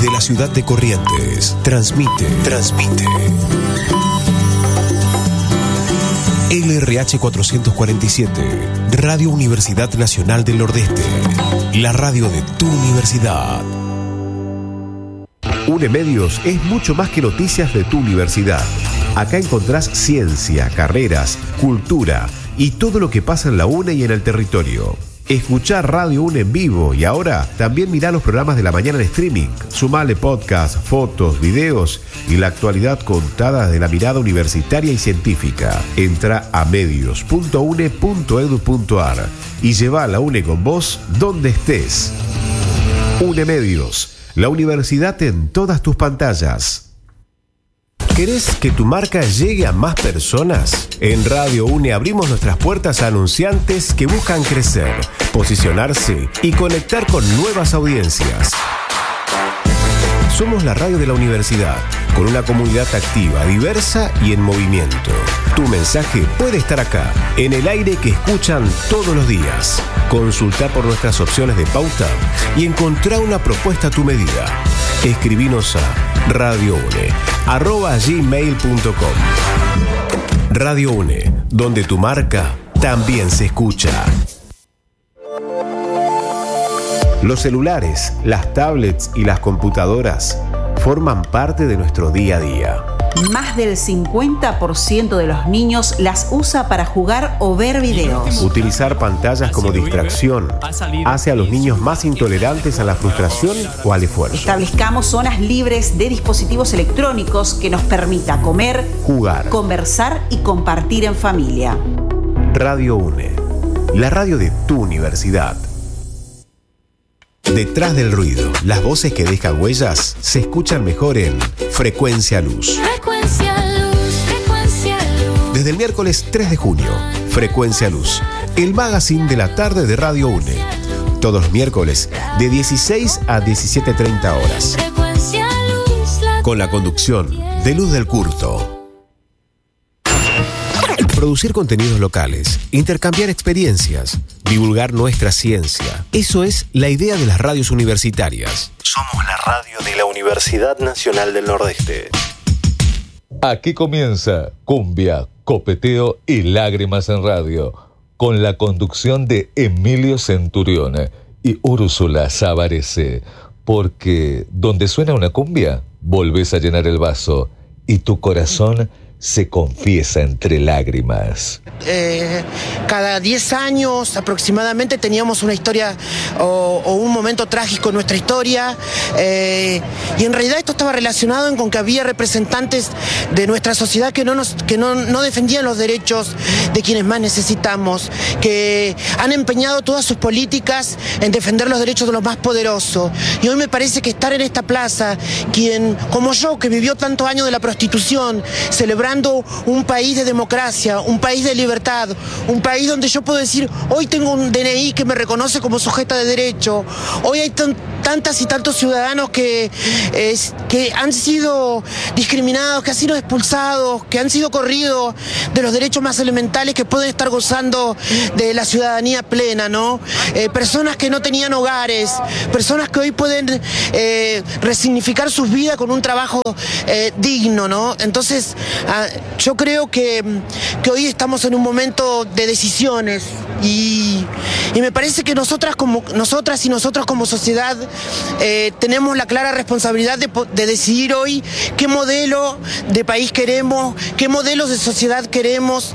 Desde la ciudad de Corrientes, transmite. LRH 447, Radio Universidad Nacional del Nordeste, la radio de tu universidad. UNEMedios es mucho más que noticias de tu universidad. Acá encontrás ciencia, carreras, cultura y todo lo que pasa en la UNE y en el territorio. Escuchá Radio UNE en vivo y ahora también mirá los programas de la mañana en streaming. Sumale podcast, fotos, videos y la actualidad contada desde la mirada universitaria y científica. Entra a medios.une.edu.ar y lleva a la UNE con vos donde estés. UNEMedios, la universidad en todas tus pantallas. ¿Querés que tu marca llegue a más personas? En Radio UNE abrimos nuestras puertas a anunciantes que buscan crecer, posicionarse y conectar con nuevas audiencias. Somos la radio de la universidad, con una comunidad activa, diversa y en movimiento. Tu mensaje puede estar acá, en el aire que escuchan todos los días. Consulta por nuestras opciones de pauta y encontrá una propuesta a tu medida. Escribinos a radioune@gmail.com. Radio UNE, donde tu marca también se escucha. Los celulares, las tablets y las computadoras forman parte de nuestro día a día. Más del 50% de los niños las usa para jugar o ver videos. Utilizar pantallas como distracción hace a los niños más intolerantes a la frustración o al esfuerzo. Establezcamos zonas libres de dispositivos electrónicos que nos permita comer, jugar, conversar y compartir en familia. Radio UNE, la radio de tu universidad. Detrás del ruido, las voces que dejan huellas se escuchan mejor en Frecuencia Luz. Desde el miércoles 3 de junio, Frecuencia Luz, el magazine de la tarde de Radio UNE. Todos los miércoles de 16 a 17:30 horas. Con la conducción de Luz del Curto. Producir contenidos locales, intercambiar experiencias, divulgar nuestra ciencia. Eso es la idea de las radios universitarias. Somos la radio de la Universidad Nacional del Nordeste. Aquí comienza Cumbia, Copeteo y Lágrimas en Radio, con la conducción de Emilio Centurión y Úrsula Sabarese, porque donde suena una cumbia, volvés a llenar el vaso y tu corazón se confiesa entre lágrimas. Cada 10 años aproximadamente teníamos una historia o un momento trágico en nuestra historia, y en realidad esto estaba relacionado con que había representantes de nuestra sociedad que no defendían los derechos de quienes más necesitamos, que han empeñado todas sus políticas en defender los derechos de los más poderosos. Y hoy me parece que estar en esta plaza, quien, como yo, que vivió tantos años de la prostitución, celebrando un país de democracia, un país de libertad, un país donde yo puedo decir, hoy tengo un DNI que me reconoce como sujeta de derecho, hoy hay tantas y tantos ciudadanos que han sido discriminados, que han sido expulsados, que han sido corridos de los derechos más elementales, que pueden estar gozando de la ciudadanía plena, ¿no? Personas que no tenían hogares, personas que hoy pueden resignificar sus vidas con un trabajo digno, ¿no? Entonces, yo creo que hoy estamos en un momento de decisiones y me parece que nosotras y nosotros como sociedad tenemos la clara responsabilidad de decidir hoy qué modelo de país queremos, qué modelos de sociedad queremos,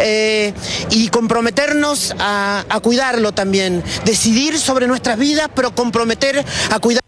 y comprometernos a cuidarlo también. Decidir sobre nuestras vidas, pero comprometer a cuidar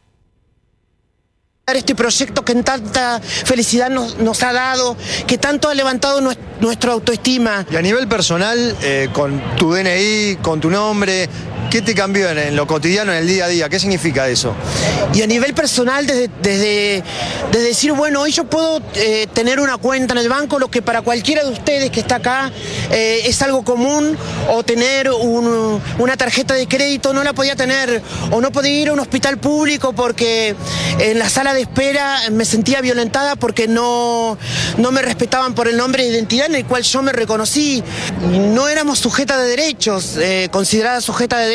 este proyecto que tanta felicidad nos ha dado, que tanto ha levantado nuestra autoestima. Y a nivel personal, con tu DNI, con tu nombre, ¿qué te cambió en lo cotidiano, en el día a día? ¿Qué significa eso? Y a nivel personal, desde decir, bueno, hoy yo puedo tener una cuenta en el banco, lo que para cualquiera de ustedes que está acá es algo común, o tener una tarjeta de crédito, no la podía tener, o no podía ir a un hospital público porque en la sala de espera me sentía violentada porque no me respetaban por el nombre de identidad en el cual yo me reconocí. No éramos sujetas de derechos, consideradas sujetas de derechos.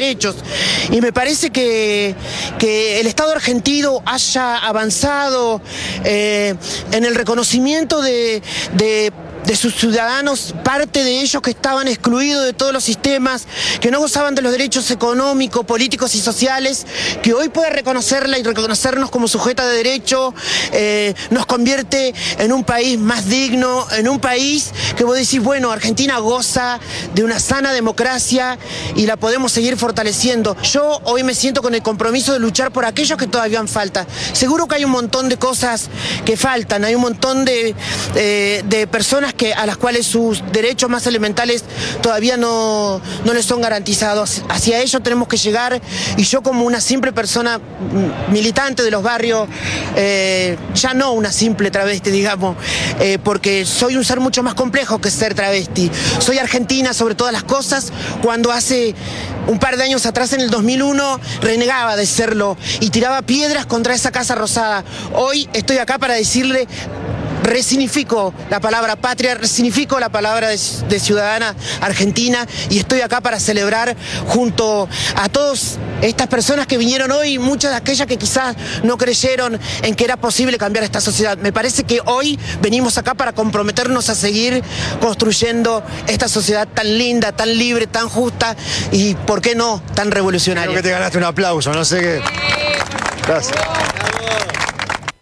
derechos. Y me parece que el Estado argentino haya avanzado en el reconocimiento de sus ciudadanos, parte de ellos que estaban excluidos de todos los sistemas, que no gozaban de los derechos económicos, políticos y sociales, que hoy puede reconocerla y reconocernos como sujeta de derecho, nos convierte en un país más digno, en un país que vos decís, bueno, Argentina goza de una sana democracia y la podemos seguir fortaleciendo. Yo hoy me siento con el compromiso de luchar por aquellos que todavía falta. Seguro que hay un montón de cosas que faltan, hay un montón de personas a las cuales sus derechos más elementales todavía no les son garantizados. Hacia ello tenemos que llegar, y yo como una simple persona militante de los barrios, ya no una simple travesti, digamos, porque soy un ser mucho más complejo que ser travesti. Soy argentina sobre todas las cosas, cuando hace un par de años atrás, en el 2001, renegaba de serlo y tiraba piedras contra esa Casa Rosada. Hoy estoy acá para decirle: resignifico la palabra patria, resignifico la palabra de ciudadana argentina, y estoy acá para celebrar junto a todas estas personas que vinieron hoy, muchas de aquellas que quizás no creyeron en que era posible cambiar esta sociedad. Me parece que hoy venimos acá para comprometernos a seguir construyendo esta sociedad tan linda, tan libre, tan justa y, ¿por qué no, tan revolucionaria? Creo que te ganaste un aplauso, no sé qué. Gracias.